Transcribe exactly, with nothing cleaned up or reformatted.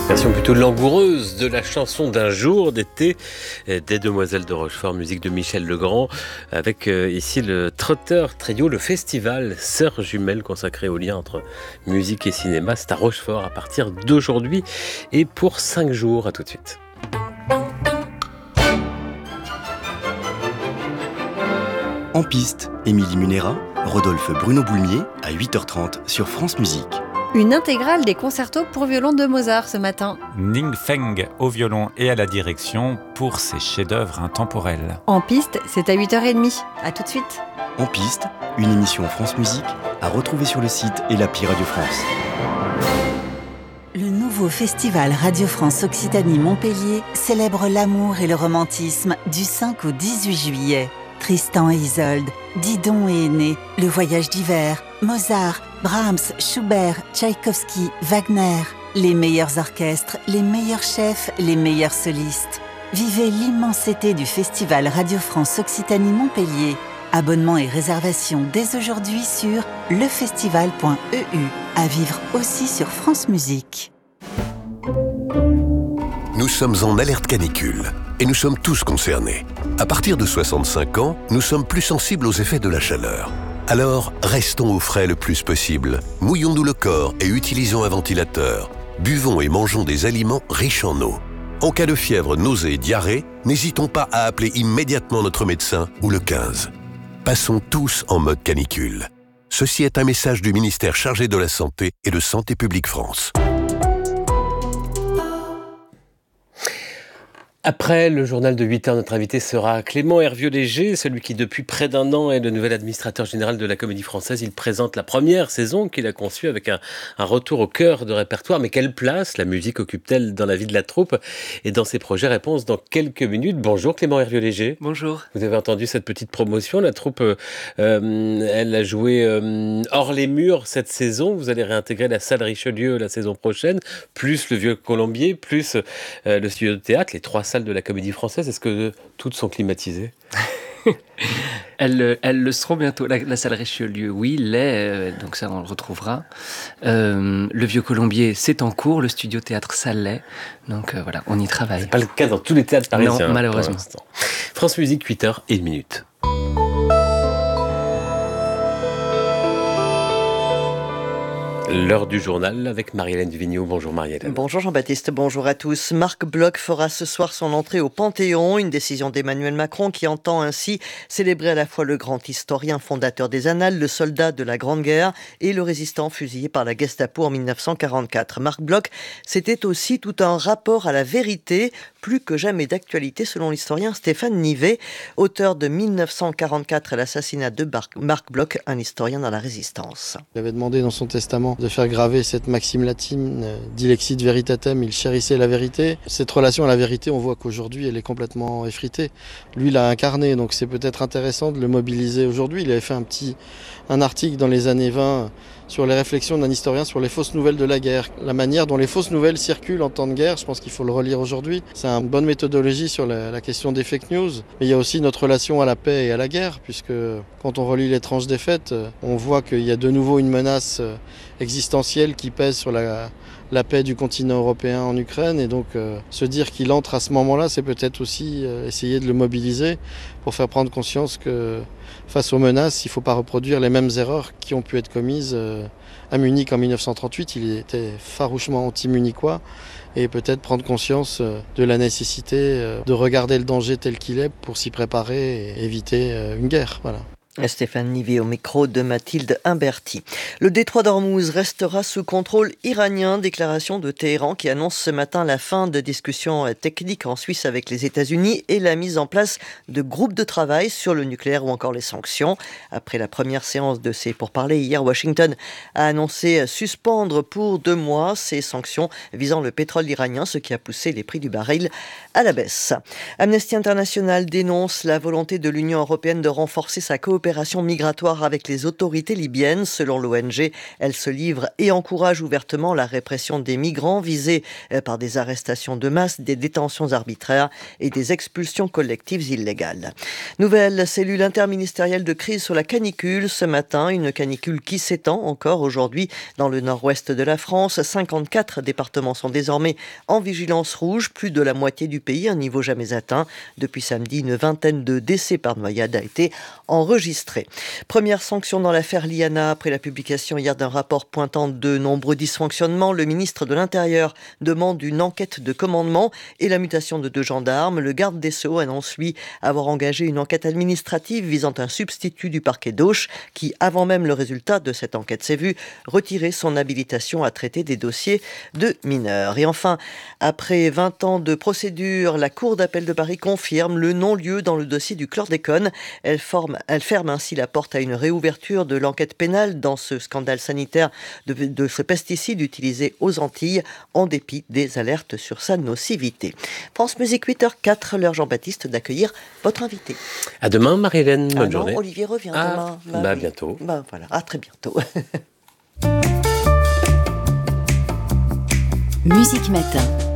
Version plutôt langoureuse de la chanson d'un jour d'été des Demoiselles de Rochefort, musique de Michel Legrand, avec euh, ici le Trotteur Trio, le festival Sœurs Jumelles consacré au lien entre musique et cinéma. C'est à Rochefort à partir d'aujourd'hui et pour cinq jours. À tout de suite. En piste, Émilie Munera, Rodolphe Bruno Boulmier à huit heures trente sur France Musique. Une intégrale des concertos pour violon de Mozart ce matin. Ning Feng au violon et à la direction pour ses chefs-d'œuvre intemporels. En piste, c'est à huit heures trente. À tout de suite. En piste, une émission France Musique à retrouver sur le site et l'appli Radio France. Le nouveau festival Radio France Occitanie Montpellier célèbre l'amour et le romantisme du cinq au dix-huit juillet. Tristan et Isolde, Didon et Aîné, Le Voyage d'hiver, Mozart, Brahms, Schubert, Tchaïkovski, Wagner. Les meilleurs orchestres, les meilleurs chefs, les meilleurs solistes. Vivez l'immense été du festival Radio France Occitanie Montpellier. Abonnements et réservations dès aujourd'hui sur lefestival point e u. À vivre aussi sur France Musique. Nous sommes en alerte canicule et nous sommes tous concernés. À partir de soixante-cinq ans, nous sommes plus sensibles aux effets de la chaleur. Alors, restons au frais le plus possible. Mouillons-nous le corps et utilisons un ventilateur. Buvons et mangeons des aliments riches en eau. En cas de fièvre, nausée et diarrhée, n'hésitons pas à appeler immédiatement notre médecin ou le quinze. Passons tous en mode canicule. Ceci est un message du ministère chargé de la Santé et de Santé publique France. Après le journal de huit heures, notre invité sera Clément Hervieux-Léger, celui qui depuis près d'un an est le nouvel administrateur général de la Comédie Française. Il présente la première saison qu'il a conçue avec un, un retour au cœur de répertoire. Mais quelle place la musique occupe-t-elle dans la vie de la troupe et dans ses projets? Réponse dans quelques minutes. Bonjour Clément Hervieux-Léger. Bonjour. Vous avez entendu cette petite promotion. La troupe, euh, elle a joué euh, hors les murs cette saison. Vous allez réintégrer la salle Richelieu la saison prochaine, plus le Vieux Colombier, plus euh, le studio de théâtre, les trois salles de la Comédie Française. Est-ce que toutes sont climatisées? elles, elles le seront bientôt. La, la salle Richelieu, oui, l'est, euh, donc ça on le retrouvera. Euh, le Vieux Colombier, c'est en cours. Le studio théâtre, ça l'est. Donc euh, voilà, on y travaille. C'est pas le cas dans tous les théâtres parisiens. Non, malheureusement. France Musique, huit heures une minute. L'heure du journal avec Marie-Hélène Duvigneau. Bonjour Marie-Hélène. Bonjour Jean-Baptiste, bonjour à tous. Marc Bloch fera ce soir son entrée au Panthéon, une décision d'Emmanuel Macron qui entend ainsi célébrer à la fois le grand historien fondateur des Annales, le soldat de la Grande Guerre et le résistant fusillé par la Gestapo en dix-neuf cent quarante-quatre. Marc Bloch, c'était aussi tout un rapport à la vérité, plus que jamais d'actualité selon l'historien Stéphane Nivet, auteur de dix-neuf cent quarante-quatre et l'assassinat de Marc Bloch, un historien dans la Résistance. Il avait demandé dans son testament de faire graver cette maxime latine, euh, dilexit veritatem, il chérissait la vérité. Cette relation à la vérité, on voit qu'aujourd'hui, elle est complètement effritée. Lui l'a incarné, donc c'est peut-être intéressant de le mobiliser aujourd'hui. Il avait fait un petit un article dans les années vingt sur les réflexions d'un historien sur les fausses nouvelles de la guerre. La manière dont les fausses nouvelles circulent en temps de guerre, je pense qu'il faut le relire aujourd'hui. C'est une bonne méthodologie sur la, la question des fake news. Mais il y a aussi notre relation à la paix et à la guerre, puisque quand on relit Les Tranches défaites, on voit qu'il y a de nouveau une menace existentielle qui pèse sur la, la paix du continent européen en Ukraine. Et donc euh, se dire qu'il entre à ce moment-là, c'est peut-être aussi euh, essayer de le mobiliser pour faire prendre conscience que face aux menaces, il ne faut pas reproduire les mêmes erreurs qui ont pu être commises euh, à Munich en dix-neuf cent trente-huit. Il était farouchement anti-munichois et peut-être prendre conscience euh, de la nécessité euh, de regarder le danger tel qu'il est pour s'y préparer et éviter euh, une guerre. Voilà. Stéphane Nivet au micro de Mathilde Imberti. Le détroit d'Ormuz restera sous contrôle iranien. Déclaration de Téhéran qui annonce ce matin la fin de discussions techniques en Suisse avec les États-Unis et la mise en place de groupes de travail sur le nucléaire ou encore les sanctions. Après la première séance de ces pourparlers hier, Washington a annoncé suspendre pour deux mois ces sanctions visant le pétrole iranien, ce qui a poussé les prix du baril à la baisse. Amnesty International dénonce la volonté de l'Union européenne de renforcer sa coopération coopération migratoire avec les autorités libyennes. Selon l'O N G, elle se livre et encourage ouvertement la répression des migrants visés par des arrestations de masse, des détentions arbitraires et des expulsions collectives illégales. Nouvelle cellule interministérielle de crise sur la canicule. Ce matin, une canicule qui s'étend encore aujourd'hui dans le nord-ouest de la France. cinquante-quatre départements sont désormais en vigilance rouge, plus de la moitié du pays, un niveau jamais atteint. Depuis samedi, une vingtaine de décès par noyade a été enregistrée. Première sanction dans l'affaire Liana après la publication hier d'un rapport pointant de nombreux dysfonctionnements. Le ministre de l'Intérieur demande une enquête de commandement et la mutation de deux gendarmes. Le garde des Sceaux annonce, lui, avoir engagé une enquête administrative visant un substitut du parquet d'Auch qui, avant même le résultat de cette enquête s'est vu retirer son habilitation à traiter des dossiers de mineurs. Et enfin, après vingt ans de procédure, la Cour d'appel de Paris confirme le non-lieu dans le dossier du chlordécone. Elle, forme, elle ferme ainsi la porte à une réouverture de l'enquête pénale dans ce scandale sanitaire de, de ce pesticide utilisé aux Antilles, en dépit des alertes sur sa nocivité. France Musique, huit heures quatre, l'heure Jean-Baptiste d'accueillir votre invité. À demain, Marie-Hélène. Bonne ah non, journée. Olivier revient ah, demain. Bah, bah oui. bientôt. Bah voilà, à très bientôt. Musique Matin.